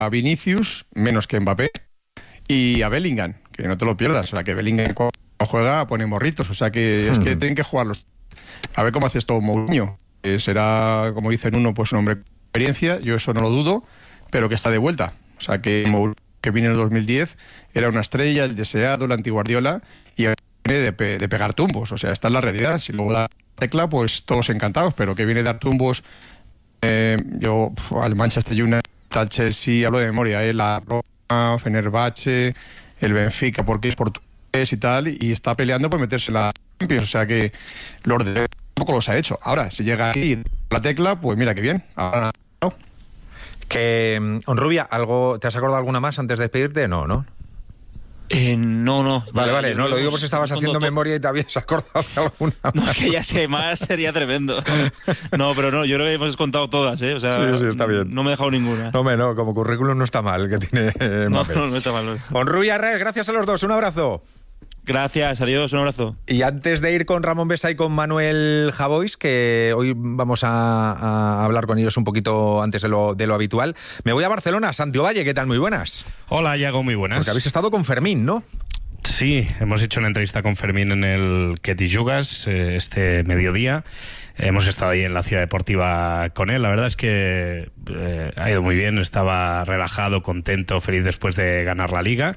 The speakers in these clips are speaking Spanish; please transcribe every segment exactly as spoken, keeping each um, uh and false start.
a Vinicius, menos que Mbappé, y a Bellingham, que no te lo pierdas. O sea, que Bellingham cuando juega pone morritos. O sea, que es que tienen que jugarlos. A ver cómo hace esto Mourinho. Eh, será, como dicen uno, pues un hombre con experiencia. Yo eso no lo dudo, pero que está de vuelta. O sea, que Mourinho, que vino en el dos mil diez, era una estrella, el deseado, el anti-Guardiola, y viene de, pe- de pegar tumbos. O sea, esta es la realidad. Si luego da tecla, pues todos encantados, pero que viene de dar tumbos. Eh, yo, al Manchester United, al Chelsea, hablo de memoria, eh, la Roma, Fenerbahce, el Benfica, porque es portugués y tal, y está peleando por meterse en la Champions. O sea que los de poco los ha hecho. Ahora, si llega aquí la tecla, pues mira qué bien. Ahora, no. Que, Honrubia, ¿algo, ¿te has acordado alguna más antes de despedirte? No, ¿no? Eh, no, no. Vale, Ya, vale, yo no, creo lo que digo por si estabas haciendo todo- memoria y te habías acordado de alguna más. No, que ya sé más, sería tremendo. No, pero no, yo creo que hemos contado todas, ¿eh? O sea, Sí, sí, está bien. No me he dejado ninguna. No, hombre, no, como currículum no está mal, que tiene eh, No, Mbappé. no, no está mal. Honrubia Reyes, gracias a los dos, un abrazo. Gracias, adiós, un abrazo. Y antes de ir con Ramón Besa y con Manuel Javois, que hoy vamos a, a hablar con ellos un poquito antes de lo, de lo habitual, me voy a Barcelona. Santi Ovalle, ¿qué tal? Muy buenas. Hola, Iago, muy buenas. Porque habéis estado con Fermín, ¿no? Sí, hemos hecho una entrevista con Fermín en el Que t'hi jugues eh, este mediodía. Hemos estado ahí en la Ciudad Deportiva con él. La verdad es que eh, ha ido muy bien. Estaba relajado, contento, feliz después de ganar la Liga.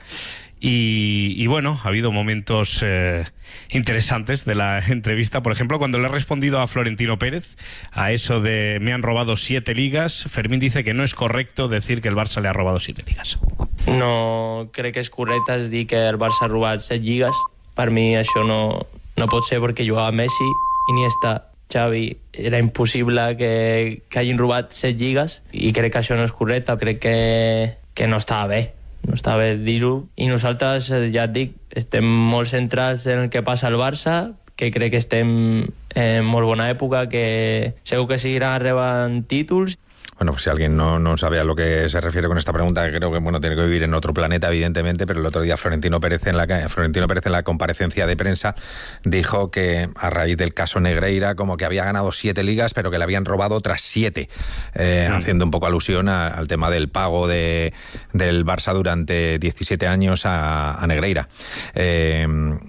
Y, y bueno, ha habido momentos eh, interesantes de la entrevista. Por ejemplo, cuando le ha respondido a Florentino Pérez a eso de me han robado siete ligas, Fermín dice que no es correcto decir que el Barça le ha robado siete ligas. No crec que és correcte es dir que el Barça ha robat set lligues. Per mi això no, no pot ser perquè jugava Messi, Iniesta, Xavi. Era impossible que, que hagin robat set lligues i crec que això no és correcte. Crec que, que no estava bé. No estava bé dir-ho. I nosaltres, ja et dic, estem molt centrats en el que passa al Barça, que crec que estem en molt bona època, que segur que seguiran rebant títols. Bueno, pues si alguien no, no sabe a lo que se refiere con esta pregunta, creo que bueno tiene que vivir en otro planeta, evidentemente, pero el otro día Florentino Pérez en la Florentino Pérez en la comparecencia de prensa dijo que a raíz del caso Negreira como que había ganado siete ligas, pero que le habían robado otras siete, eh, mm. haciendo un poco alusión a, al tema del pago de, del Barça durante diecisiete años a, a Negreira. Eh,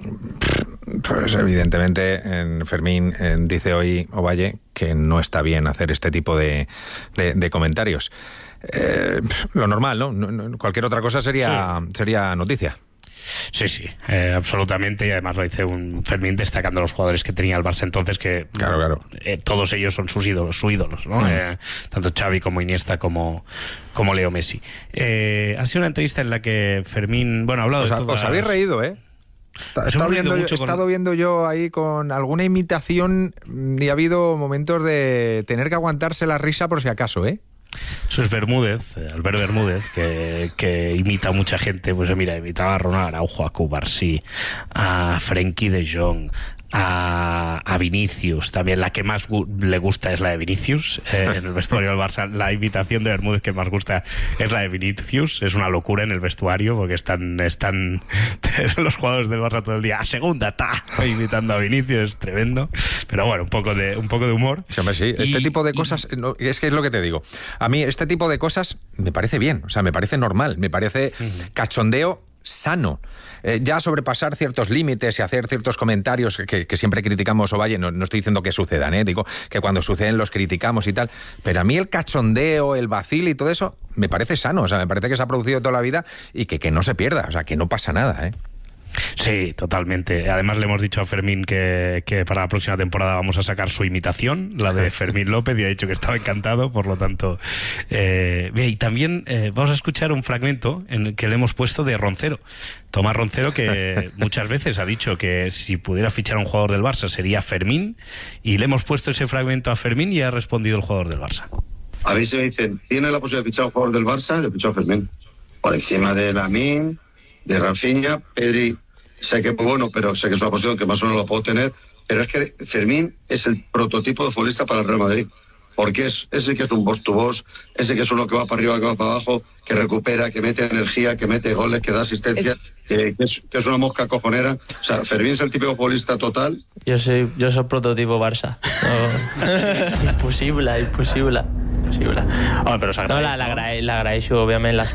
pues evidentemente en Fermín en, dice hoy Ovalle que no está bien hacer este tipo de, de, de comentarios. Eh, lo normal, ¿no? No, no cualquier otra cosa sería, sí. sería noticia. Sí, sí, eh, absolutamente, y además lo dice un Fermín destacando a los jugadores que tenía el Barça entonces, que claro, claro. Eh, todos ellos son sus ídolos, sus ídolos, ¿no? Sí. Eh, tanto Xavi como Iniesta como, como Leo Messi. Eh, ha sido una entrevista en la que Fermín, bueno, ha hablado os, de todas... Os habéis reído, ¿eh? He estado, viendo, yo, he estado con... viendo yo ahí con alguna imitación y ha habido momentos de tener que aguantarse la risa por si acaso, ¿eh? Eso es Bermúdez, Albert Bermúdez, que, que imita a mucha gente. Pues mira, imitaba a Ronald Araujo, a Cubarsí, a Frenkie de Jong, a, a Vinicius. También la que más gu- le gusta es la de Vinicius. Eh, en el vestuario del Barça, la imitación de Bermúdez que más gusta es la de Vinicius. Es una locura en el vestuario porque están, están los jugadores del Barça todo el día a segunda, ta, imitando a Vinicius. Es tremendo. Pero bueno, un poco de, un poco de humor. Sí, hombre, sí. Este y, tipo de cosas, y... no, es que es lo que te digo. A mí este tipo de cosas me parece bien, o sea, me parece normal, me parece uh-huh. cachondeo sano. Eh, ya sobrepasar ciertos límites y hacer ciertos comentarios que, que siempre criticamos, Ovalle, no, no estoy diciendo que sucedan, ¿eh? Digo que cuando suceden los criticamos y tal, pero a mí el cachondeo, el vacil y todo eso me parece sano, o sea, me parece que se ha producido toda la vida y que, que no se pierda, o sea, que no pasa nada, ¿eh? Sí, totalmente. Además le hemos dicho a Fermín que, que para la próxima temporada vamos a sacar su imitación, la de Fermín López, y ha dicho que estaba encantado, por lo tanto... Eh, y también eh, vamos a escuchar un fragmento en el que le hemos puesto de Roncero. Tomás Roncero, que muchas veces ha dicho que si pudiera fichar a un jugador del Barça sería Fermín, y le hemos puesto ese fragmento a Fermín y ha respondido el jugador del Barça. A mí se me dicen, ¿tiene la posibilidad de fichar a un jugador del Barça? Le fichó a Fermín. Por encima de Lamine, de Rafinha, Pedri... Sé que es muy bueno, pero sé que es una posición que más o menos la puedo tener. Pero es que Fermín es el prototipo de futbolista para el Real Madrid. porque es ese que es un boss to boss, ese que es uno que va para arriba, que va para abajo, que recupera, que mete energía, que mete goles, que da asistencia, es... Que, que, es, que es una mosca cojonera. O sea, Fermín es el típico futbolista total. Yo soy, yo soy prototipo Barça. No, imposible, imposible. Imposible. Home, però No, la, la, la agraeixo, òbviament, les